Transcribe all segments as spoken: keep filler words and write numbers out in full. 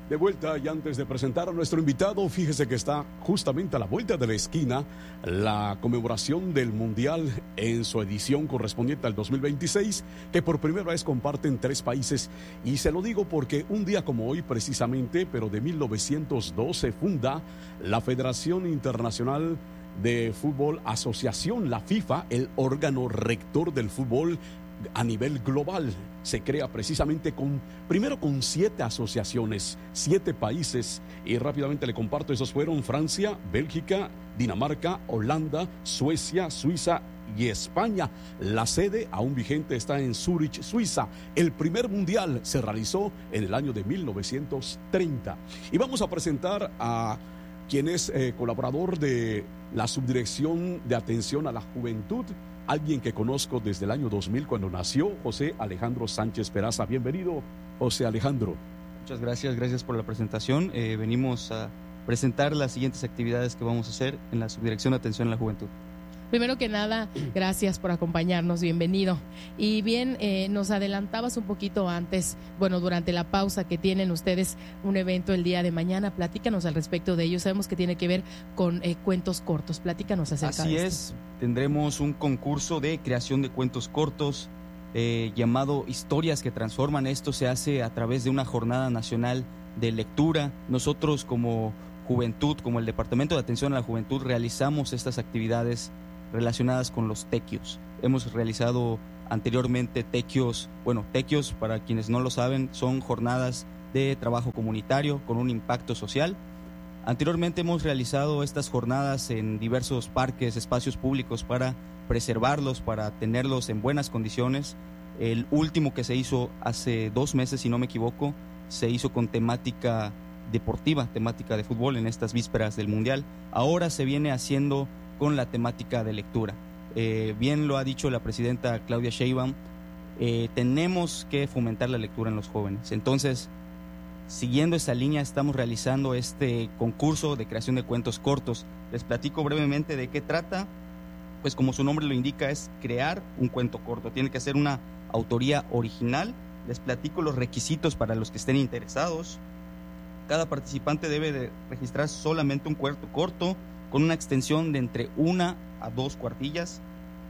De vuelta, y antes de presentar a nuestro invitado, fíjese que está justamente a la vuelta de la esquina la conmemoración del Mundial en su edición correspondiente al dos mil veintiséis, que por primera vez comparten tres países. Y se lo digo porque un día como hoy precisamente, pero de mil novecientos dos, se funda la Federación Internacional de Fútbol Asociación, la FIFA, el órgano rector del fútbol a nivel global. Se crea precisamente con, primero con siete asociaciones, siete países, y rápidamente le comparto, esos fueron Francia, Bélgica, Dinamarca, Holanda, Suecia, Suiza y España. La sede aún vigente está en Zúrich, Suiza. El primer mundial se realizó en el año de mil novecientos treinta. Y vamos a presentar a quien es eh, colaborador de la Subdirección de Atención a la Juventud, alguien que conozco desde el año dos mil cuando nació, José Alejandro Sánchez Peraza. Bienvenido, José Alejandro. Muchas gracias, gracias por la presentación. Eh, venimos a presentar las siguientes actividades que vamos a hacer en la Subdirección de Atención a la Juventud. Primero que nada, gracias por acompañarnos, bienvenido. Y bien, eh, nos adelantabas un poquito antes, bueno, durante la pausa, que tienen ustedes un evento el día de mañana. Platícanos al respecto de ello. Sabemos que tiene que ver con eh, cuentos cortos. Platícanos acerca Así de es, esto. Tendremos un concurso de creación de cuentos cortos eh, llamado Historias que Transforman. Esto se hace a través de una jornada nacional de lectura. Nosotros como Juventud, como el Departamento de Atención a la Juventud, realizamos estas actividades relacionadas con los tequios. Hemos realizado anteriormente tequios, bueno, tequios, para quienes no lo saben, son jornadas de trabajo comunitario con un impacto social. Anteriormente hemos realizado estas jornadas en diversos parques, espacios públicos, para preservarlos, para tenerlos en buenas condiciones. El último que se hizo hace dos meses, si no me equivoco, se hizo con temática deportiva, temática de fútbol, en estas vísperas del Mundial. Ahora se viene haciendo con la temática de lectura. Eh, bien lo ha dicho la presidenta Claudia Sheinbaum, eh, tenemos que fomentar la lectura en los jóvenes. Entonces, siguiendo esa línea, estamos realizando este concurso de creación de cuentos cortos. Les platico brevemente de qué trata. Pues como su nombre lo indica, es crear un cuento corto. Tiene que ser una autoría original. Les platico los requisitos para los que estén interesados. Cada participante debe de registrar solamente un cuento corto con una extensión de entre una a dos cuartillas.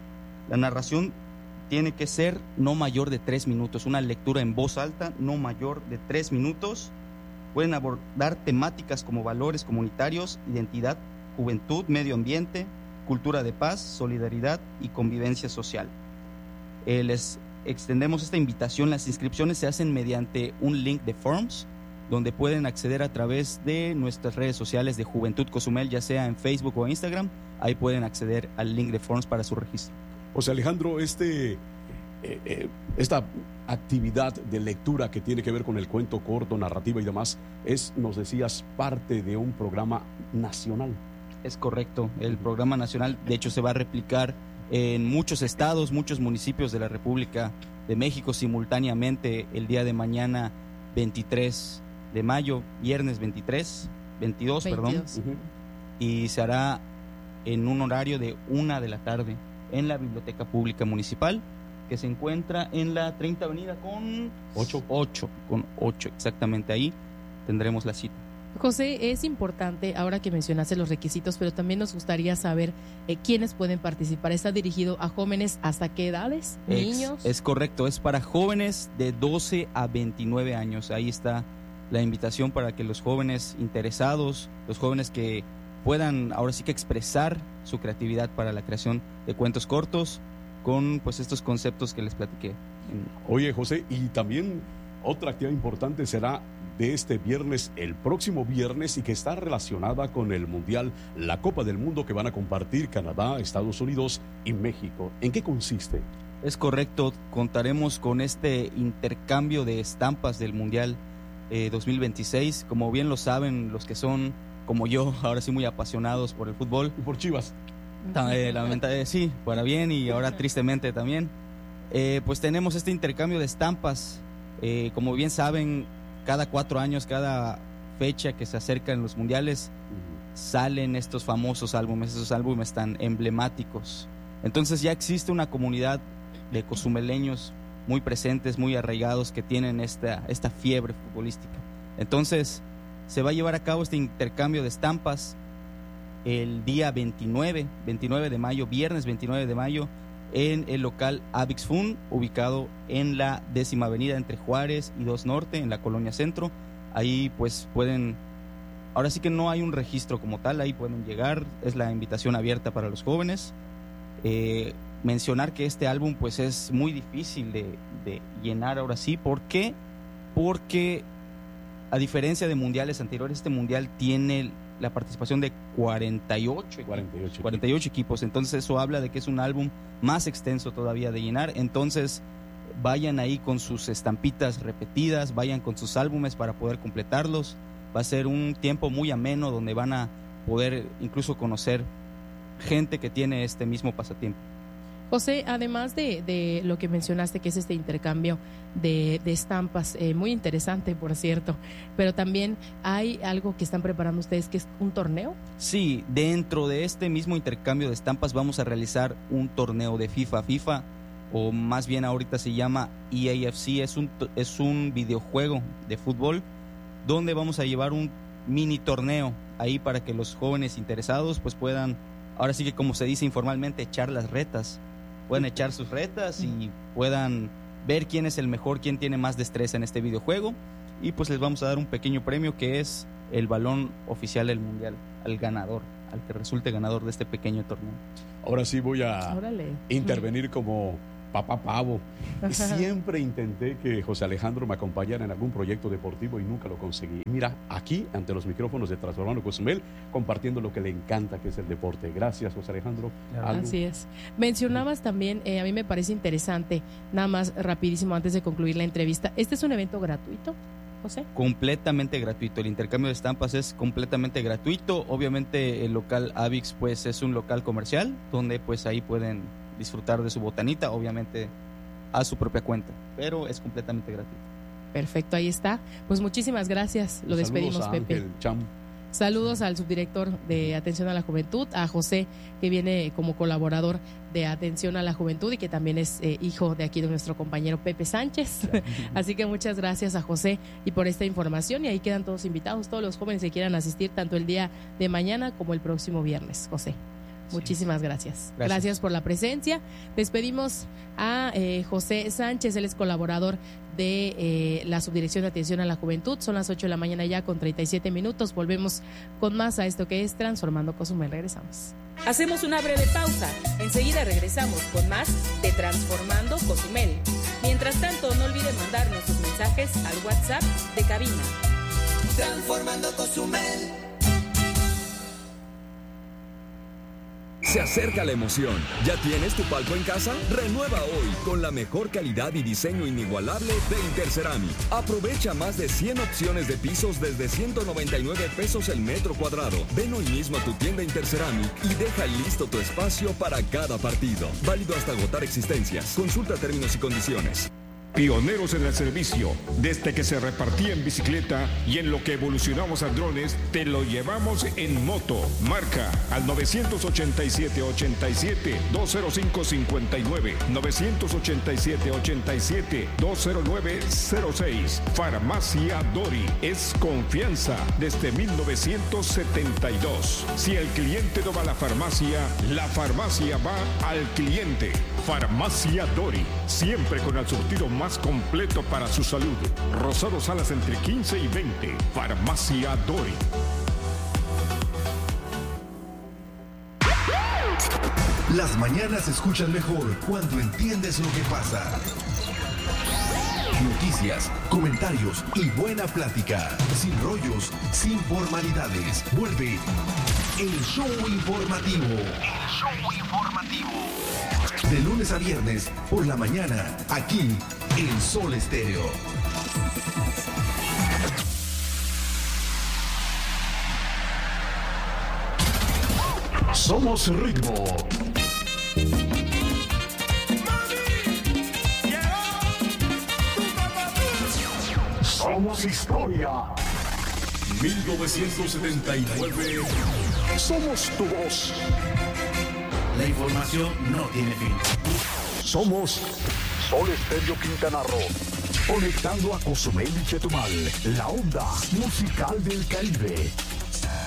La narración tiene que ser no mayor de tres minutos, una lectura en voz alta no mayor de tres minutos. Pueden abordar temáticas como valores comunitarios, identidad, juventud, medio ambiente, cultura de paz, solidaridad y convivencia social. Eh, les extendemos esta invitación. Las inscripciones se hacen mediante un link de Forms, donde pueden acceder a través de nuestras redes sociales de Juventud Cozumel, ya sea en Facebook o Instagram. Ahí pueden acceder al link de Forms para su registro. José Alejandro, este, eh, eh, esta actividad de lectura que tiene que ver con el cuento corto, narrativa y demás, es, nos decías, parte de un programa nacional. Es correcto, el programa nacional, de hecho, se va a replicar en muchos estados, muchos municipios de la República de México simultáneamente el día de mañana, veintitrés de mayo, viernes veintitrés, veintidós, veintidós. Perdón, y se hará en un horario de una de la tarde en la Biblioteca Pública Municipal, que se encuentra en la treinta Avenida con ocho. ocho, con ocho, exactamente, ahí tendremos la cita. José, es importante, ahora que mencionaste los requisitos, pero también nos gustaría saber eh, quiénes pueden participar. ¿Está dirigido a jóvenes hasta qué edades? ¿Niños? Es, es correcto, es para jóvenes de doce a veintinueve años. Ahí está la invitación para que los jóvenes interesados, los jóvenes que puedan ahora sí que expresar su creatividad para la creación de cuentos cortos con pues estos conceptos que les platiqué. Oye, José, y también otra actividad importante será de este viernes, el próximo viernes, y que está relacionada con el Mundial, la Copa del Mundo, que van a compartir Canadá, Estados Unidos y México. ¿En qué consiste? Es correcto, contaremos con este intercambio de estampas del Mundial eh, dos mil veintiséis. Como bien lo saben los que son, como yo, ahora sí muy apasionados por el fútbol. Y por Chivas. Eh, lamentablemente, sí, para bien y ahora tristemente también. Eh, pues tenemos este intercambio de estampas. Eh, como bien saben, cada cuatro años, cada fecha que se acerca en los mundiales, uh-huh, salen estos famosos álbumes, esos álbumes tan emblemáticos. Entonces ya existe una comunidad de cozumeleños muy presentes, muy arraigados, que tienen esta, esta fiebre futbolística. Entonces Se va a llevar a cabo este intercambio de estampas el día veintinueve de mayo, viernes veintinueve de mayo, en el local Avix Fun, ubicado en la décima avenida entre Juárez y dos Norte, en la Colonia Centro. Ahí pues pueden, ahora sí que no hay un registro como tal, ahí pueden llegar, es la invitación abierta para los jóvenes. Eh, mencionar que este álbum pues es muy difícil de, de llenar ahora sí. ¿Por qué? Porque a diferencia de mundiales anteriores, este mundial tiene la participación de cuarenta y ocho, cuarenta y ocho, cuarenta y ocho equipos. Entonces eso habla de que es un álbum más extenso todavía de llenar. Entonces vayan ahí con sus estampitas repetidas, vayan con sus álbumes para poder completarlos. Va a ser un tiempo muy ameno donde van a poder incluso conocer gente que tiene este mismo pasatiempo. José, además de, de lo que mencionaste, que es este intercambio de, de estampas, eh, muy interesante, por cierto, pero también hay algo que están preparando ustedes, que es un torneo. Sí, dentro de este mismo intercambio de estampas vamos a realizar un torneo de FIFA. FIFA, o más bien ahorita se llama E A F C, es un, es un videojuego de fútbol donde vamos a llevar un mini torneo ahí para que los jóvenes interesados pues puedan, ahora sí que como se dice informalmente, echar las retas. Pueden echar sus retas y puedan ver quién es el mejor, quién tiene más destreza en este videojuego. Y pues les vamos a dar un pequeño premio que es el balón oficial del mundial al ganador, al que resulte ganador de este pequeño torneo. Ahora sí voy a Órale. intervenir como papá pavo. Siempre intenté que José Alejandro me acompañara en algún proyecto deportivo y nunca lo conseguí. Mira, aquí ante los micrófonos de Transformando Cozumel, compartiendo lo que le encanta, que es el deporte. Gracias, José Alejandro. ¿Algo? Así es. Mencionabas también, eh, a mí me parece interesante, nada más rapidísimo antes de concluir la entrevista, ¿este es un evento gratuito, José? Completamente gratuito. El intercambio de estampas es completamente gratuito. Obviamente el local Avix pues es un local comercial donde pues ahí pueden disfrutar de su botanita, obviamente a su propia cuenta, pero es completamente gratuito. Perfecto, ahí está. Pues muchísimas gracias. Lo despedimos, Pepe. Ángel Cham. Saludos al subdirector de Atención a la Juventud, a José, que viene como colaborador de Atención a la Juventud y que también es eh, hijo de aquí de nuestro compañero Pepe Sánchez. Así que muchas gracias a José y por esta información, y ahí quedan todos invitados, todos los jóvenes que quieran asistir tanto el día de mañana como el próximo viernes, José. Muchísimas gracias. gracias. Gracias por la presencia. Despedimos a eh, José Sánchez, él es colaborador de eh, la Subdirección de Atención a la Juventud. Son las ocho de la mañana ya con treinta y siete minutos. Volvemos con más a esto que es Transformando Cozumel. Regresamos. Hacemos una breve pausa. Enseguida regresamos con más de Transformando Cozumel. Mientras tanto, no olviden mandarnos sus mensajes al WhatsApp de cabina. Transformando Cozumel. Se acerca la emoción. ¿Ya tienes tu palco en casa? Renueva hoy con la mejor calidad y diseño inigualable de Interceramic. Aprovecha más de cien opciones de pisos desde ciento noventa y nueve pesos el metro cuadrado. Ven hoy mismo a tu tienda Interceramic y deja listo tu espacio para cada partido. Válido hasta agotar existencias. Consulta términos y condiciones. Pioneros en el servicio, desde que se repartía en bicicleta y en lo que evolucionamos a drones, te lo llevamos en moto. Marca al nueve ocho siete, ocho siete, dos cero cinco cinco nueve, nueve ocho siete, ocho siete, dos cero nueve cero seis. Farmacia Dori es confianza desde mil novecientos setenta y dos. Si el cliente no va a la farmacia, la farmacia va al cliente. Farmacia Dori, siempre con el surtido más completo para su salud. Rosado Salas entre quince y veinte. Farmacia Dori. Las mañanas se escuchan mejor cuando entiendes lo que pasa. Noticias, comentarios y buena plática. Sin rollos, sin formalidades. Vuelve el show informativo. El show informativo. De lunes a viernes, por la mañana, aquí en Sol Estéreo. Somos ritmo. Somos historia. mil novecientos setenta y nueve. Somos tu voz. La información no tiene fin. Somos Sol Estéreo Quintana Roo. Conectando a Cozumel y Chetumal, la onda musical del Caribe.